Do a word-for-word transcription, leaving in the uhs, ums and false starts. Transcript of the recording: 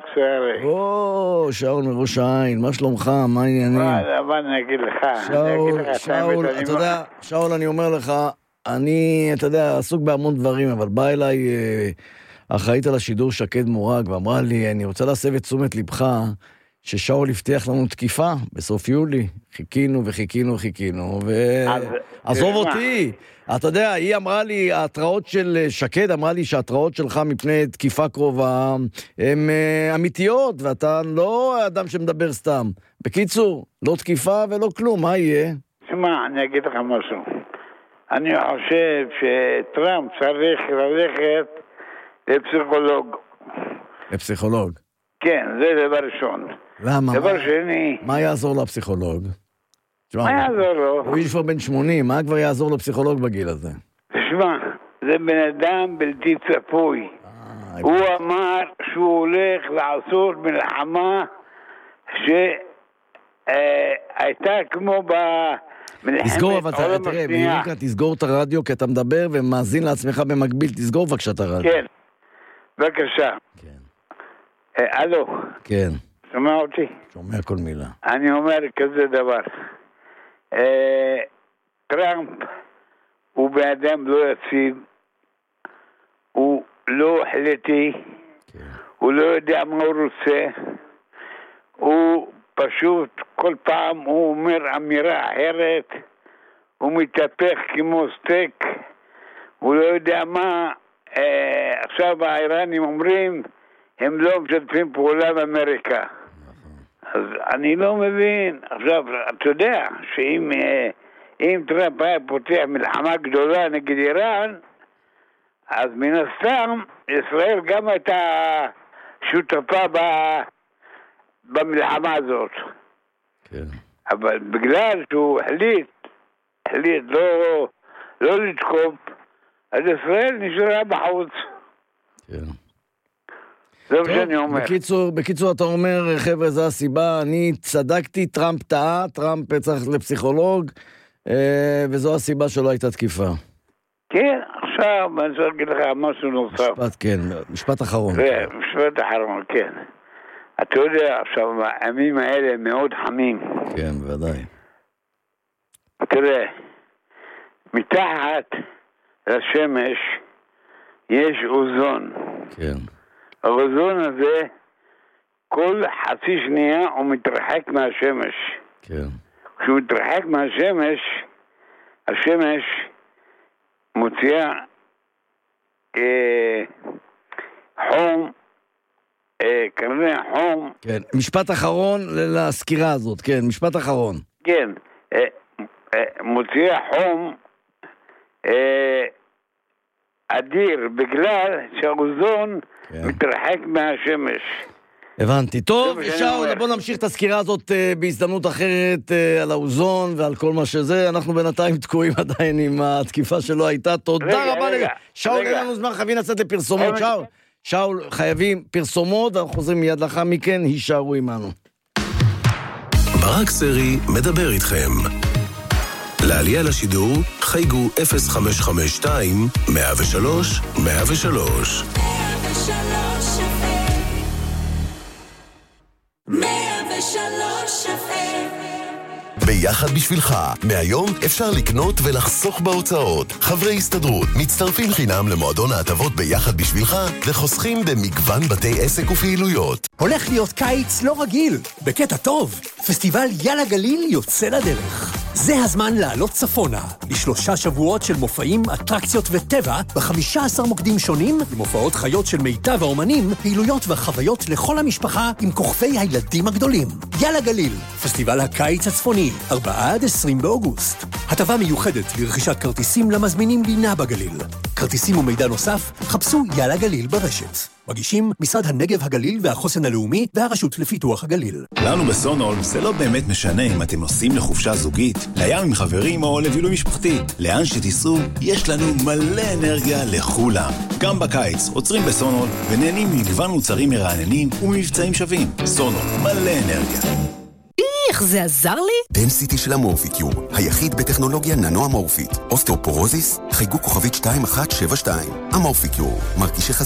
סערי. או, שאול מראש העין, מה שלומך? מה העניינים? מה אני אגיד לך? שאול, שאול, אתה יודע, שאול, אני אומר לך, אני, אתה יודע, עסוק בהמון דברים, אבל בא אליי אחראית על השידור שקד מורג, ואמרה לי, אני רוצה להסב את תשומת לבך, ששאול הבטיח לנו תקיפה בסוף יולי. חיכינו וחיכינו וחיכינו, ועזוב אותי. אתה יודע, היא אמרה לי, ההתראות של שקד אמרה לי שההתראות שלך מפני תקיפה קרובה הן אמיתיות, ואתה לא אדם שמדבר סתם. בקיצור, לא תקיפה ולא כלום, מה יהיה? שמע, אני אגיד לך משהו. אני חושב שטראמפ צריך ללכת לפסיכולוג. לפסיכולוג? כן, זה דבר ראשון. למה? דבר שני... מה יעזור לפסיכולוג? מה יעזור לו? הוא איש כבר בן שמונים, מה כבר יעזור לפסיכולוג בגיל הזה? תשמע, זה בן אדם בלתי צפוי. הוא אמר שהוא הולך לעשות מלחמה שהייתה כמו במלחמת תסגור, אבל העולם תראה, השנייה. מיריקה, תסגור את הרדיו, כי אתה מדבר ומאזין לעצמך במקביל, תסגור בבקשה את הרדיו. כן, בבקשה. כן. אלו. כן. שומע אותי? שומע כל מילה. אני אומר כזה דבר. טראמפ הוא באדם לא יציב, הוא לא החלטי, הוא לא יודע מה הוא רוצה, הוא פשוט כל פעם הוא אומר אמירה אחרת, הוא מתהפך כמו סטייק, הוא לא יודע מה. עכשיו האיראנים אומרים הם לא משתפים פעולה באמריקה. אז אני לא מבין. עכשיו, אתה יודע שאם אם טראמפ היה פותח מלחמה גדולה נגד איראן, אז מן הסתם ישראל גם הייתה שותפה ב, במלחמה הזאת. כן. אבל בגלל שהוא החליט, החליט לא, לא לתקוף, אז ישראל נשארה בחוץ. כן. זה מה שאני אומר. בקיצור, בקיצור אתה אומר, חבר'ה, זו הסיבה, אני צדקתי, טראמפ טעה, טראמפ צריך לפסיכולוג, וזו הסיבה שלא הייתה תקיפה. כן, עכשיו אני רוצה להגיד לך משהו נוסף. משפט, כן, משפט אחרון. משפט אחרון, כן. אתה יודע, עכשיו, הימים האלה מאוד חמים. כן, בוודאי. תראה, מתחת לשמש יש אוזון. כן. האוזון הזה, כל חצי שנייה הוא מתרחק מהשמש. כן. כשהוא מתרחק מהשמש, השמש מוציאה אה, חום, אה, קרני החום. כן, משפט אחרון לסקירה הזאת, כן, משפט אחרון. כן, אה, אה, מוציאה חום אה, אדיר, בגלל שהאוזון כן. מתרחק מהשמש. הבנתי. טוב, שאול, בוא נמשיך את הסקירה הזאת uh, בהזדמנות אחרת uh, על האוזון ועל כל מה שזה. אנחנו בינתיים תקועים עדיין עם התקיפה שלא הייתה. תודה רגע, רבה רגע. לך. שאול, אין לנו זמן, חייבים לצאת לפרסומות. שאול, שאול, חייבים פרסומות, אנחנו חוזרים מיד לאחר מכן, הישארו עמנו. ברק סרי מדבר איתכם. לעלייה לשידור, חייגו אפס חמש חמש שתיים, מאה ושלוש, מאה ושלוש. ביחד בשבילך, מהיום אפשר לקנות ולחסוך בהוצאות. חברי הסתדרות מצטרפים חינם למועדון ההטבות ביחד בשבילך וחוסכים במגוון בתי עסק ופעילויות. הולך להיות קיץ לא רגיל, בקטע טוב. פסטיבל יאללה גליל יוצא לדרך. זה הזמן לעלות צפונה, לשלושה שבועות של מופעים, אטרקציות וטבע, ב-חמישה עשר מוקדים שונים, עם הופעות חיות של מיטב האומנים, פעילויות וחוויות לכל המשפחה עם כוכבי הילדים הגדולים. יאללה גליל, פסטיבל הקיץ הצפוני, ארבעה עד עשרים באוגוסט. הטבה מיוחדת לרכישת כרטיסים למזמינים לינה בגליל. כרטיסים ומידע נוסף, חפשו יאללה גליל ברשת. מגישים משרד הנגב הגליל והחוסן הלאומי והרשות לפיתוח הגליל. לנו בסונול זה לא באמת משנה אם אתם נוסעים לחופשה זוגית, לים עם חברים או לבילוי משפחתי. לאן שתיסעו, יש לנו מלא אנרגיה לכולם. גם בקיץ עוצרים בסונול ונהנים ממגוון מוצרים מרעננים וממבצעים שווים. סונול, מלא אנרגיה. איך זה עזר לי? דנסיטי של המורפיקיור, היחיד בטכנולוגיה ננו אמורפית. אוסטאופורוזיס, חייגו כוכבית שתיים אחת שבע שתיים. המורפיקיור, מרגישי חזק.